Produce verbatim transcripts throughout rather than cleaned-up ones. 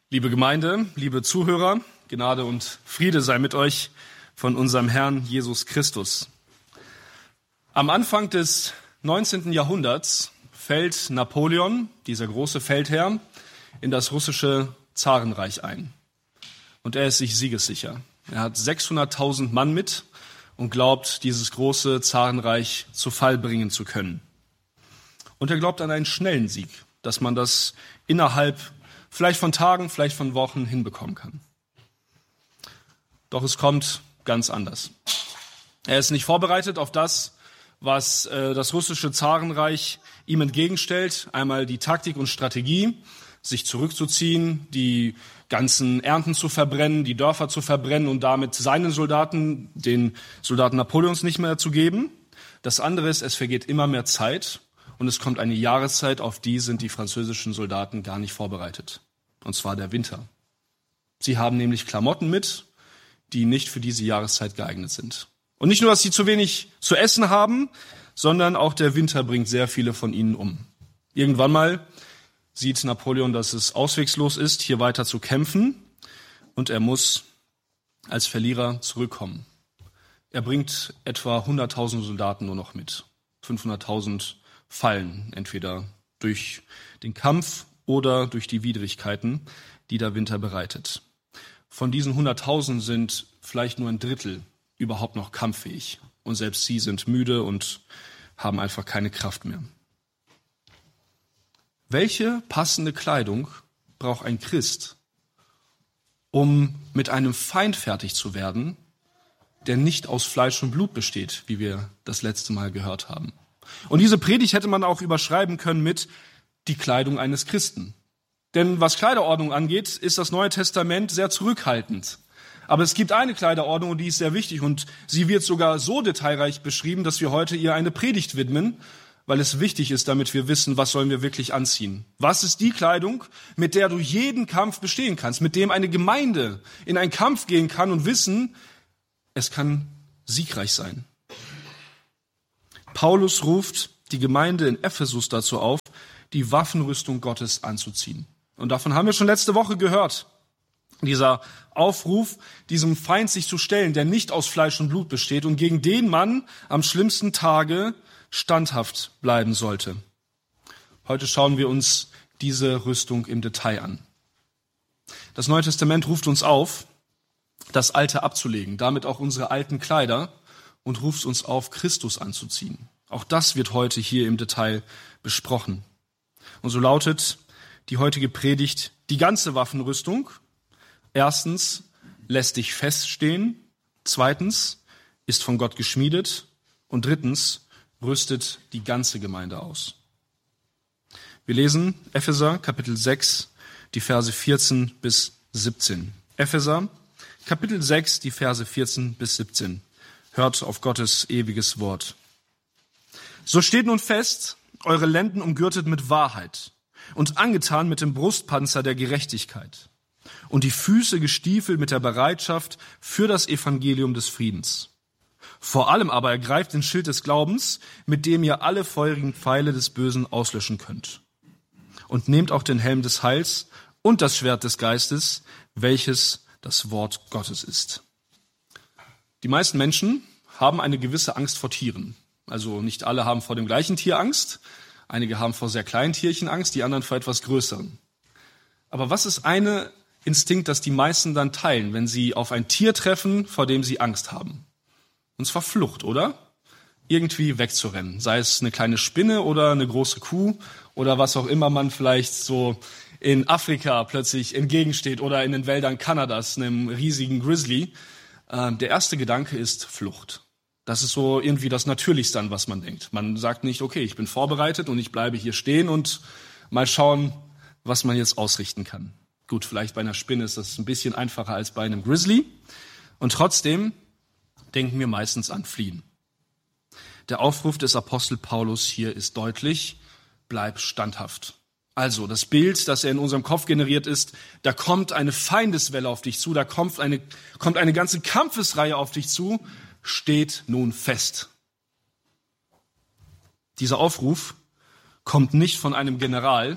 Liebe Gemeinde, liebe Zuhörer, Gnade und Friede sei mit euch von unserem Herrn Jesus Christus. Am Anfang des neunzehnten Jahrhunderts fällt Napoleon, dieser große Feldherr, in das russische Zarenreich ein. Und er ist sich siegessicher. Er hat sechshunderttausend Mann mit und glaubt, dieses große Zarenreich zu Fall bringen zu können. Und er glaubt an einen schnellen Sieg, dass man das innerhalb vielleicht von Tagen, vielleicht von Wochen hinbekommen kann. Doch es kommt ganz anders. Er ist nicht vorbereitet auf das, was äh, das russische Zarenreich ihm entgegenstellt. Einmal die Taktik und Strategie, sich zurückzuziehen, die ganzen Ernten zu verbrennen, die Dörfer zu verbrennen und damit seinen Soldaten, den Soldaten Napoleons, nicht mehr zu geben. Das andere ist, es vergeht immer mehr Zeit und es kommt eine Jahreszeit, auf die sind die französischen Soldaten gar nicht vorbereitet. Und zwar der Winter. Sie haben nämlich Klamotten mit, die nicht für diese Jahreszeit geeignet sind. Und nicht nur, dass sie zu wenig zu essen haben, sondern auch der Winter bringt sehr viele von ihnen um. Irgendwann mal sieht Napoleon, dass es auswegslos ist, hier weiter zu kämpfen, und er muss als Verlierer zurückkommen. Er bringt etwa hunderttausend Soldaten nur noch mit. fünfhunderttausend fallen, entweder durch den Kampf oder durch die Widrigkeiten, die der Winter bereitet. Von diesen hunderttausend sind vielleicht nur ein Drittel überhaupt noch kampffähig. Und selbst sie sind müde und haben einfach keine Kraft mehr. Welche passende Kleidung braucht ein Christ, um mit einem Feind fertig zu werden, der nicht aus Fleisch und Blut besteht, wie wir das letzte Mal gehört haben? Und diese Predigt hätte man auch überschreiben können mit die Kleidung eines Christen. Denn was Kleiderordnung angeht, ist das Neue Testament sehr zurückhaltend. Aber es gibt eine Kleiderordnung, und die ist sehr wichtig, und sie wird sogar so detailreich beschrieben, dass wir heute ihr eine Predigt widmen, weil es wichtig ist, damit wir wissen, was sollen wir wirklich anziehen. Was ist die Kleidung, mit der du jeden Kampf bestehen kannst, mit dem eine Gemeinde in einen Kampf gehen kann und wissen, es kann siegreich sein. Paulus ruft die Gemeinde in Ephesus dazu auf, die Waffenrüstung Gottes anzuziehen. Und davon haben wir schon letzte Woche gehört. Dieser Aufruf, diesem Feind sich zu stellen, der nicht aus Fleisch und Blut besteht und gegen den man am schlimmsten Tage standhaft bleiben sollte. Heute schauen wir uns diese Rüstung im Detail an. Das Neue Testament ruft uns auf, das Alte abzulegen, damit auch unsere alten Kleider, und ruft uns auf, Christus anzuziehen. Auch das wird heute hier im Detail besprochen. Und so lautet die heutige Predigt die ganze Waffenrüstung. Erstens, lässt dich feststehen. Zweitens, ist von Gott geschmiedet. Und drittens, rüstet die ganze Gemeinde aus. Wir lesen Epheser Kapitel sechs, die Verse vierzehn bis siebzehn. Epheser Kapitel sechs, die Verse vierzehn bis siebzehn. Hört auf Gottes ewiges Wort. So steht nun fest, eure Lenden umgürtet mit Wahrheit und angetan mit dem Brustpanzer der Gerechtigkeit und die Füße gestiefelt mit der Bereitschaft für das Evangelium des Friedens. Vor allem aber ergreift den Schild des Glaubens, mit dem ihr alle feurigen Pfeile des Bösen auslöschen könnt. Und nehmt auch den Helm des Heils und das Schwert des Geistes, welches das Wort Gottes ist. Die meisten Menschen haben eine gewisse Angst vor Tieren. Also nicht alle haben vor dem gleichen Tier Angst. Einige haben vor sehr kleinen Tierchen Angst, die anderen vor etwas größeren. Aber was ist eine Instinkt, das die meisten dann teilen, wenn sie auf ein Tier treffen, vor dem sie Angst haben? Und zwar Flucht, oder? Irgendwie wegzurennen. Sei es eine kleine Spinne oder eine große Kuh oder was auch immer man vielleicht so in Afrika plötzlich entgegensteht oder in den Wäldern Kanadas, einem riesigen Grizzly. Der erste Gedanke ist Flucht. Das ist so irgendwie das Natürlichste, an was man denkt. Man sagt nicht, okay, ich bin vorbereitet und ich bleibe hier stehen und mal schauen, was man jetzt ausrichten kann. Gut, vielleicht bei einer Spinne ist das ein bisschen einfacher als bei einem Grizzly. Und trotzdem denken wir meistens an Fliehen. Der Aufruf des Apostel Paulus hier ist deutlich, bleib standhaft. Also das Bild, das er in unserem Kopf generiert ist, da kommt eine Feindeswelle auf dich zu, da kommt eine, kommt eine ganze Kampfesreihe auf dich zu, steht nun fest. Dieser Aufruf kommt nicht von einem General,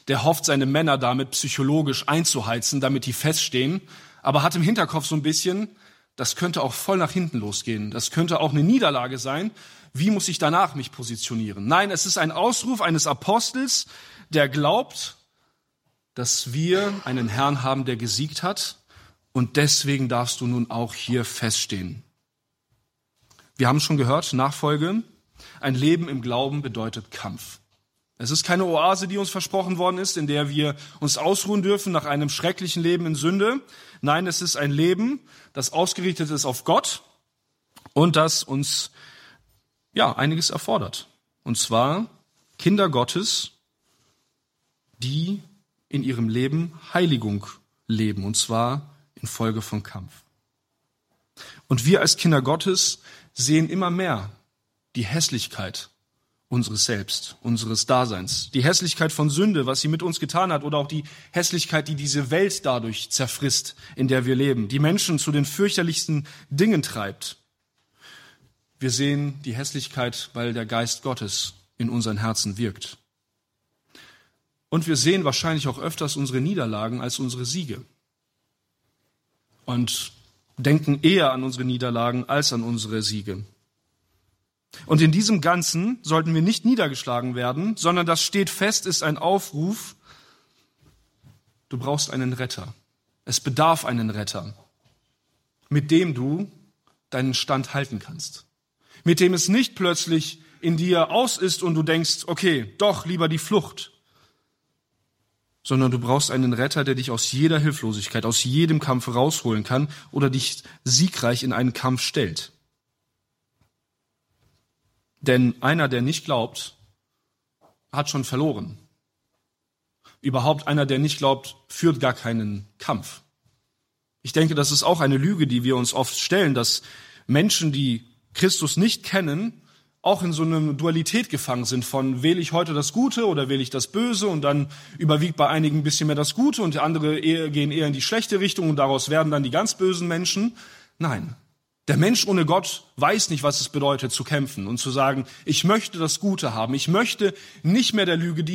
der hofft, seine Männer damit psychologisch einzuheizen, damit die feststehen, aber hat im Hinterkopf so ein bisschen, das könnte auch voll nach hinten losgehen. Das könnte auch eine Niederlage sein. Wie muss ich danach mich positionieren? Nein, es ist ein Ausruf eines Apostels, der glaubt, dass wir einen Herrn haben, der gesiegt hat. Und deswegen darfst du nun auch hier feststehen. Wir haben schon gehört, Nachfolge. Ein Leben im Glauben bedeutet Kampf. Es ist keine Oase, die uns versprochen worden ist, in der wir uns ausruhen dürfen nach einem schrecklichen Leben in Sünde. Nein, es ist ein Leben, das ausgerichtet ist auf Gott und das uns ja einiges erfordert. Und zwar Kinder Gottes, die in ihrem Leben Heiligung leben, und zwar infolge von Kampf. Und wir als Kinder Gottes sehen immer mehr die Hässlichkeit unseres Selbst, unseres Daseins, die Hässlichkeit von Sünde, was sie mit uns getan hat, oder auch die Hässlichkeit, die diese Welt dadurch zerfrisst, in der wir leben, die Menschen zu den fürchterlichsten Dingen treibt. Wir sehen die Hässlichkeit, weil der Geist Gottes in unseren Herzen wirkt. Und wir sehen wahrscheinlich auch öfters unsere Niederlagen als unsere Siege. Und denken eher an unsere Niederlagen als an unsere Siege. Und in diesem Ganzen sollten wir nicht niedergeschlagen werden, sondern das steht fest, ist ein Aufruf. Du brauchst einen Retter. Es bedarf einen Retter, mit dem du deinen Stand halten kannst. Mit dem es nicht plötzlich in dir aus ist und du denkst, okay, doch lieber die Flucht. Sondern du brauchst einen Retter, der dich aus jeder Hilflosigkeit, aus jedem Kampf rausholen kann oder dich siegreich in einen Kampf stellt. Denn einer, der nicht glaubt, hat schon verloren. Überhaupt einer, der nicht glaubt, führt gar keinen Kampf. Ich denke, das ist auch eine Lüge, die wir uns oft stellen, dass Menschen, die Christus nicht kennen, auch in so einer Dualität gefangen sind von, wähle ich heute das Gute oder wähle ich das Böse, und dann überwiegt bei einigen ein bisschen mehr das Gute und die andere gehen eher in die schlechte Richtung und daraus werden dann die ganz bösen Menschen. Nein. Der Mensch ohne Gott weiß nicht, was es bedeutet, zu kämpfen und zu sagen, ich möchte das Gute haben. Ich möchte nicht mehr der Lüge dienen,